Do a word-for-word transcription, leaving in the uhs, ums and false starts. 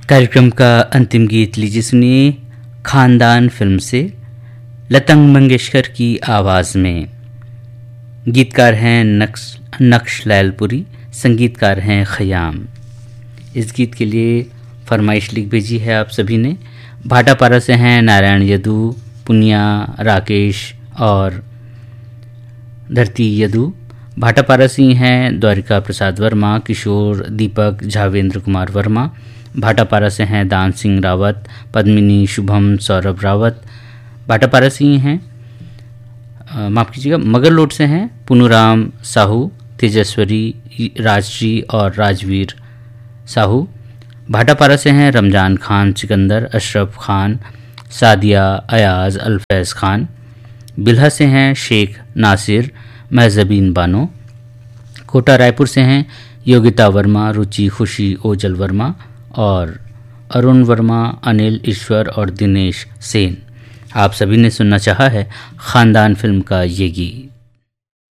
कार्यक्रम का अंतिम गीत लीजिए सुनिए खानदान फिल्म से लता मंगेशकर की आवाज़ में। गीतकार हैं नक्श नक्श लैलपुरी, संगीतकार हैं खयाम। इस गीत के लिए फरमाइश लिख भेजी है आप सभी ने। भाटापारा से हैं नारायण यदु, पुनिया, राकेश और धरती यदु। भाटापारा से हैं द्वारिका प्रसाद वर्मा, किशोर, दीपक, झावेंद्र कुमार वर्मा। भाटापारा से हैं दान सिंह रावत, पद्मिनी, शुभम, सौरभ रावत। भाटापारा से ही हैं माफ़ कीजिएगा मगरलोड से हैं पुनुराम साहू, तेजस्वरी, राजश्री और राजवीर साहू। भाटापारा से हैं रमज़ान खान सिकंदर, अशरफ खान, सादिया, अयाज, अल्फैज़ खान। बिल्हा से हैं शेख नासिर, महजबीन बानो। कोटा रायपुर से हैं योगिता वर्मा, रुचि, खुशी, ओजल वर्मा और अरुण वर्मा, अनिल, ईश्वर और दिनेश सेन। आप सभी ने सुनना चाहा है खानदान फिल्म का ये गीत।